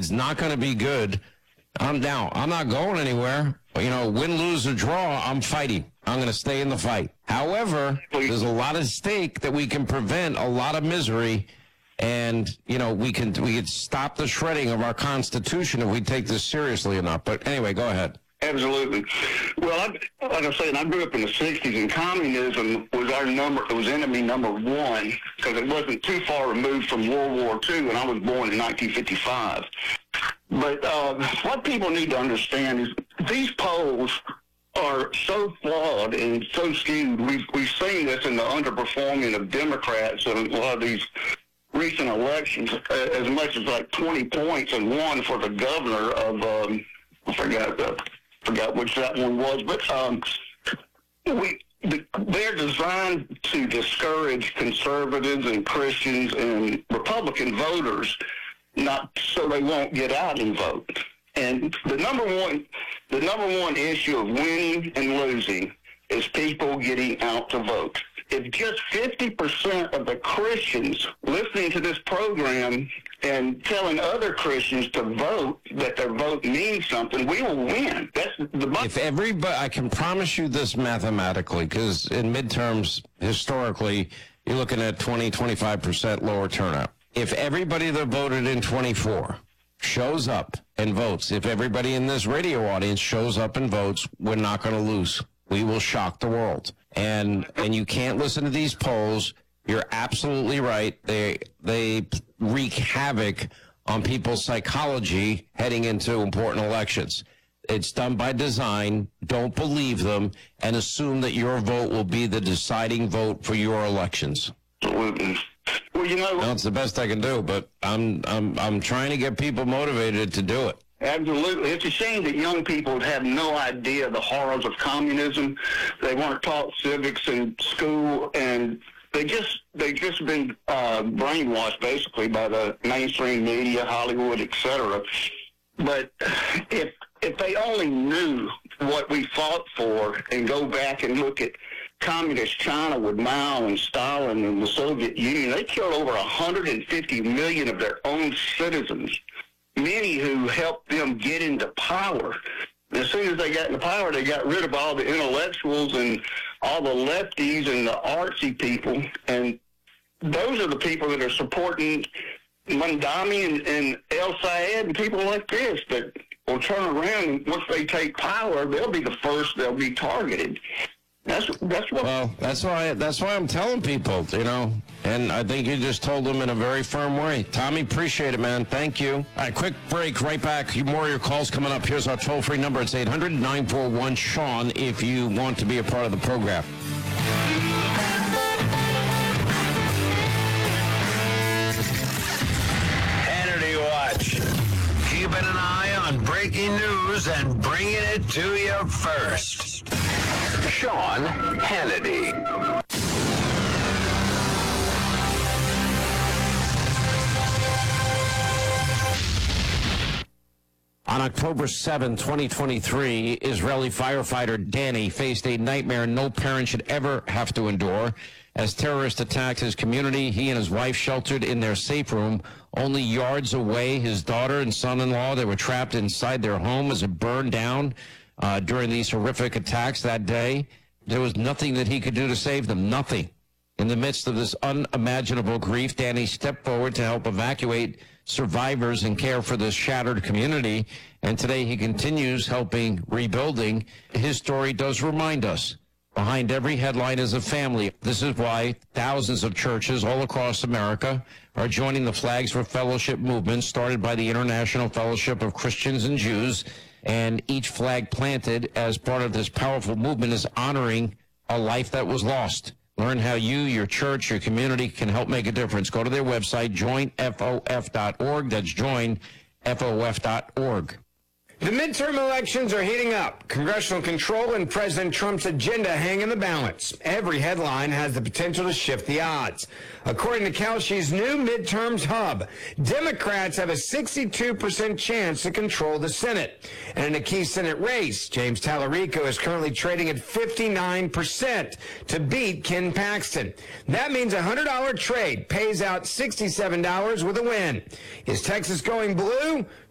it's not going to be good, I'm down. I'm not going anywhere. Win, lose, or draw, I'm fighting. I'm going to stay in the fight. However, there's a lot at stake that we can prevent a lot of misery, and, we can stop the shredding of our Constitution if we take this seriously enough. But anyway, go ahead. Absolutely. Well, like I said, I grew up in the 60s, and communism was it was enemy number one, because it wasn't too far removed from World War II, and I was born in 1955. But what people need to understand is these polls are so flawed and so skewed. We've seen this in the underperforming of Democrats in a lot of these recent elections, as much as like 20 points and one for the governor of, I forgot which that one was, but they're designed to discourage conservatives and Christians and Republican voters, not so they won't get out and vote. And the number one issue of winning and losing is people getting out to vote. If just 50% of the Christians listening to this program and telling other Christians to vote, that their vote means something, we will win. If everybody, I can promise you this mathematically, because in midterms, historically, you're looking at 20-25% lower turnout. If everybody that voted in 24 shows up and votes, if everybody in this radio audience shows up and votes, we're not going to lose. We will shock the world. And you can't listen to these polls. You're absolutely right. They wreak havoc on people's psychology heading into important elections. It's done by design. Don't believe them and assume that your vote will be the deciding vote for your elections. Absolutely. Well, That's the best I can do, but I'm trying to get people motivated to do it. Absolutely. It's a shame that young people have no idea the horrors of communism. They weren't taught civics in school, and they just been brainwashed basically by the mainstream media, Hollywood, etc. But if they only knew what we fought for and go back and look at communist China with Mao and Stalin and the Soviet Union, they killed over 150 million of their own citizens, many who helped them get into power. As soon as they got into power, they got rid of all the intellectuals and all the lefties and the artsy people. And those are the people that are supporting Mandami and El Sayed and people like this that will turn around, and once they take power, they'll be the first they'll be targeted. That's why I'm telling people, and I think you just told them in a very firm way. Tommy, appreciate it, man. Thank you. All right, quick break, right back. More of your calls coming up. Here's our toll-free number. It's 800-941-SEAN if you want to be a part of the program. Hannity Watch. Keeping an eye on breaking news and bringing it to you first. Sean Hannity. On October 7, 2023, Israeli firefighter Danny faced a nightmare no parent should ever have to endure. As terrorists attacked his community, he and his wife sheltered in their safe room only yards away. His daughter and son-in-law, they were trapped inside their home as it burned down during these horrific attacks that day. There was nothing that he could do to save them, nothing. In the midst of this unimaginable grief, Danny stepped forward to help evacuate survivors and care for this shattered community. And today he continues helping rebuilding. His story does remind us, behind every headline is a family. This is why thousands of churches all across America are joining the Flags for Fellowship movement started by the International Fellowship of Christians and Jews. And each flag planted as part of this powerful movement is honoring a life that was lost. Learn how you, your church, your community can help make a difference. Go to their website, joinfof.org. That's joinfof.org. The midterm elections are heating up. Congressional control and President Trump's agenda hang in the balance. Every headline has the potential to shift the odds. According to Kelsey's new midterms hub, Democrats have a 62% chance to control the Senate. And in a key Senate race, James Tallarico is currently trading at 59% to beat Ken Paxton. That means a $100 trade pays out $67 with a win. Is Texas going blue?